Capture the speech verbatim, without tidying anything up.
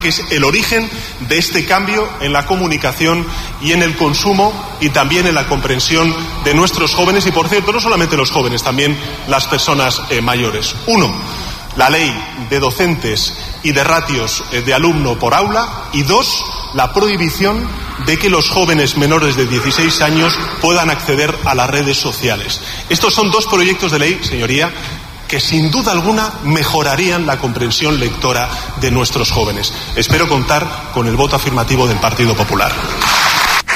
que es el origen de este cambio en la comunicación y en el consumo y también en la comprensión de nuestros jóvenes y, por cierto, no solamente los jóvenes, también las personas eh, mayores. Uno, la ley de docentes y de ratios eh, de alumno por aula, y dos, la prohibición de que los jóvenes menores de dieciséis años puedan acceder a las redes sociales. Estos son dos proyectos de ley, señoría, que sin duda alguna mejorarían la comprensión lectora de nuestros jóvenes. Espero contar con el voto afirmativo del Partido Popular.